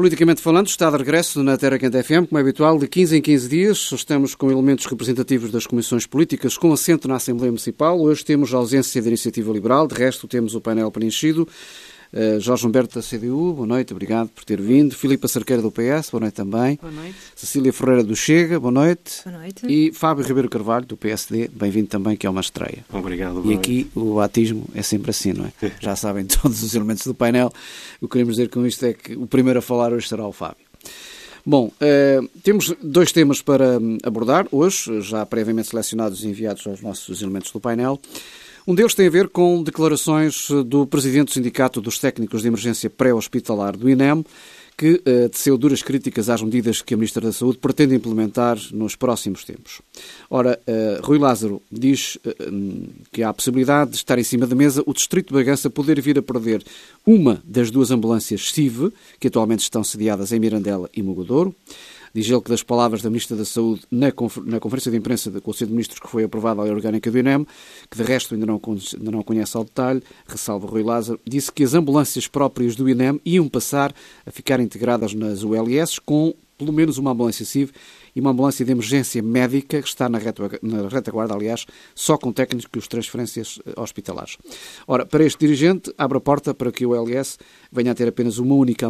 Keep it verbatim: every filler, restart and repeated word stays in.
Politicamente falando, está de regresso na Terra Quente F M, como é habitual, de quinze em quinze dias. Estamos com elementos representativos das comissões políticas com assento na Assembleia Municipal. Hoje temos a ausência da Iniciativa Liberal, de resto temos o painel preenchido. Uh, Jorge Humberto da C D U, boa noite, obrigado por ter vindo. Filipa Cerqueira do P S, boa noite também. Boa noite. Cecília Ferreira do Chega, boa noite. Boa noite. E Fábio Ribeiro Carvalho do P S D, bem-vindo também, que é uma estreia. Obrigado. E aqui o batismo é sempre assim, não é? Já sabem todos os elementos do painel. O que queremos dizer com isto é que o primeiro a falar hoje será o Fábio. Bom, uh, temos dois temas para abordar hoje, já previamente selecionados e enviados aos nossos elementos do painel. Um deles tem a ver com declarações do presidente do Sindicato dos Técnicos de Emergência Pré-Hospitalar do I N E M, que uh, teceu duras críticas às medidas que a Ministra da Saúde pretende implementar nos próximos tempos. Ora, uh, Rui Lázaro diz uh, que há a possibilidade de estar em cima da mesa o Distrito de Bragança poder vir a perder uma das duas ambulâncias S I V, que atualmente estão sediadas em Mirandela e Mogadouro. Diz ele que das palavras da Ministra da Saúde na, confer- na conferência de imprensa do Conselho de Ministros que foi aprovada a lei orgânica do I N E M, que de resto ainda não, ainda não conhece ao detalhe, ressalva Rui Lázaro, disse que as ambulâncias próprias do I N E M iam passar a ficar integradas nas U L S com pelo menos uma ambulância S I V e uma ambulância de emergência médica que está na, reta, na retaguarda, aliás, só com técnicos de transferências hospitalares. Ora, para este dirigente, abre a porta para que o U L S venha a ter apenas uma única